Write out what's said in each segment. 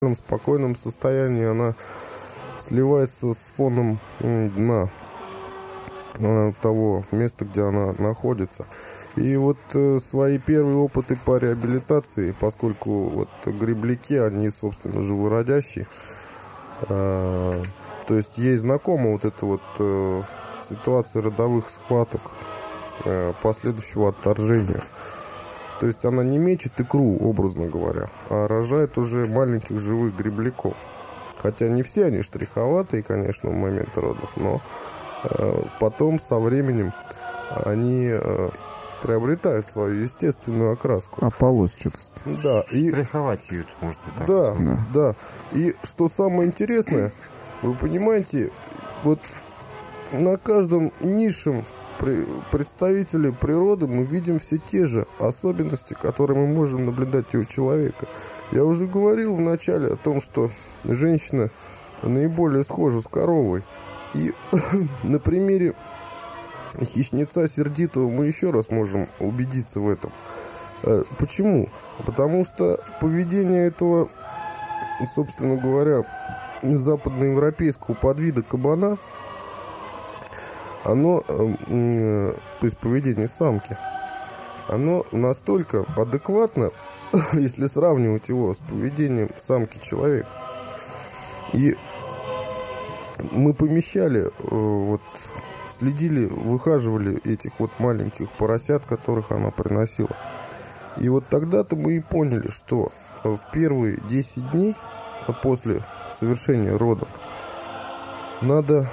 в спокойном состоянии она сливается с фоном дна того места, где она находится. И вот свои первые опыты по реабилитации, поскольку вот гребляки, они, собственно, живородящие, то есть ей знакома вот эта вот ситуация родовых схваток, последующего отторжения. То есть она не мечет икру, образно говоря, а рожает уже маленьких живых гребляков. Хотя не все они штриховатые, конечно, в момент родов, но потом со временем они приобретают свою естественную окраску. Ополосчатость. Да. Штриховать ее, может быть, так. Да. И что самое интересное, вы понимаете, вот на каждом низшем представителе природы мы видим все те же особенности, которые мы можем наблюдать и у человека. Я уже говорил в начале о том, что женщина наиболее схожа с коровой. И на примере хищнеца сердитого мы еще раз можем убедиться в этом. Почему? Потому что поведение этого, собственно говоря, западноевропейского подвида кабана, оно, то есть поведение самки, оно настолько адекватно, если сравнивать его с поведением самки человека. И мы помещали, вот, следили, выхаживали этих вот маленьких поросят, которых она приносила. И вот тогда-то мы и поняли, что в первые 10 дней после совершения родов надо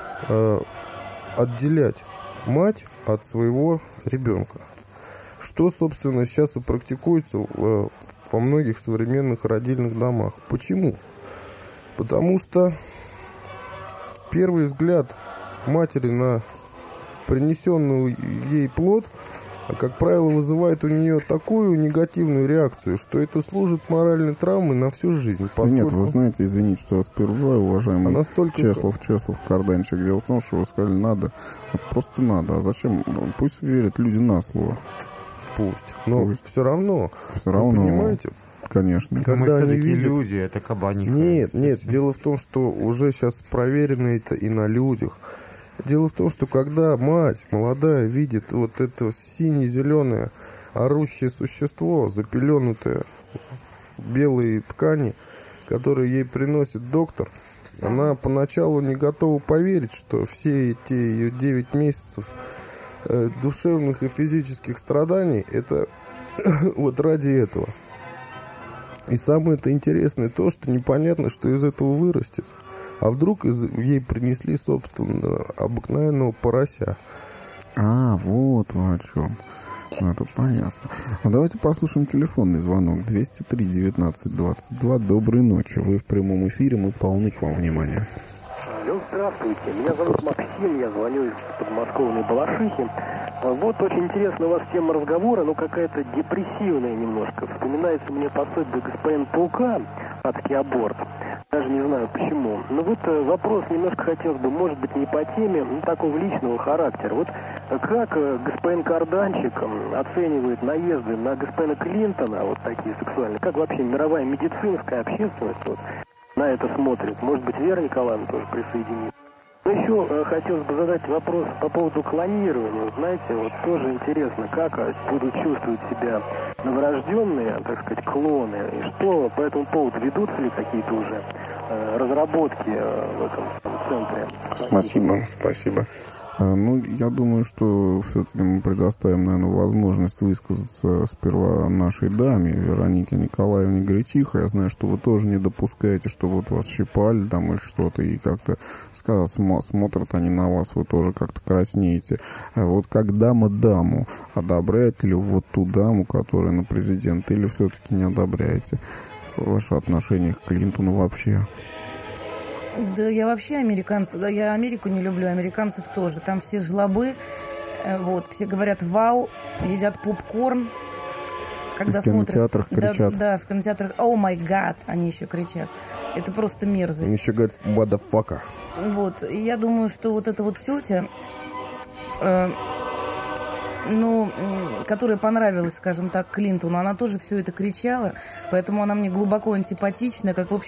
отделять мать от своего ребенка. Что, собственно, сейчас и практикуется во многих современных родильных домах. Почему? Потому что первый взгляд матери на принесенный ей плод, как правило, вызывает у нее такую негативную реакцию, что это служит моральной травмой на всю жизнь. Поскольку... Нет, вы знаете, извините, что я перебиваю, уважаемый Чеслов, Карданчик. Дело в том, что вы сказали, надо, вот просто надо. А зачем? Пусть верят люди на слово. Пусть. Но Пусть. все равно. Вы понимаете? Конечно. Когда мы все-таки видят... люди, это кабаниха. Нет. Дело в том, что уже сейчас проверено это и на людях. Дело в том, что когда мать молодая видит вот это сине-зеленое орущее существо, запеленутое в белые ткани, которые ей приносит доктор, она поначалу не готова поверить, что все эти ее 9 месяцев душевных и физических страданий, это вот ради этого. И самое это интересное то, что непонятно, что из этого вырастет. А вдруг ей принесли, собственно, обыкновенного порося. Вот вы о чем. Ну, это понятно. Ну, давайте послушаем телефонный звонок. 203-19-22. Доброй ночи. Вы в прямом эфире, мы полны к вам внимания. Алло, здравствуйте. Меня зовут Максим, я звоню из подмосковной Балашихи. Вот очень интересная у вас тема разговора, но какая-то депрессивная немножко. Вспоминается мне пособие «Господин Паука», «Адский аборт». Даже не знаю почему. Но вот вопрос немножко хотелось бы, может быть, не по теме, но такого личного характера. Вот как господин Карданчик оценивает наезды на господина Клинтона, вот такие сексуальные, как вообще мировая медицинская общественность вот на это смотрит? Может быть, Вера Николаевна тоже присоединится. Но еще хотелось бы задать вопрос по поводу клонирования. Вот, знаете, вот тоже интересно, как будут чувствовать себя новорожденные, так сказать, клоны, и что по этому поводу, ведутся ли какие-то уже разработки в этом центре? Спасибо. Ну, я думаю, что все-таки мы предоставим, наверное, возможность высказаться сперва нашей даме, Веронике Николаевне Гречиха. Я знаю, что вы тоже не допускаете, чтобы вот вас щипали там или что-то, и как-то смотрят они на вас, вы тоже как-то краснеете. А вот как дама даму, одобряете ли вот ту даму, которая на президента, или все-таки не одобряете ваше отношение к Клинтону вообще? Да я вообще американцев, да, я Америку не люблю, американцев тоже. Там все жлобы, вот, все говорят «вау», едят попкорн. Когда в кинотеатрах смотрят, кричат. Да, в кинотеатрах «О май гад», они еще кричат. Это просто мерзость. Они еще говорят «motherfucker». Вот, и я думаю, что вот эта вот тетя, которая понравилась, скажем так, Клинтону, она тоже все это кричала, поэтому она мне глубоко антипатична, как, в общем,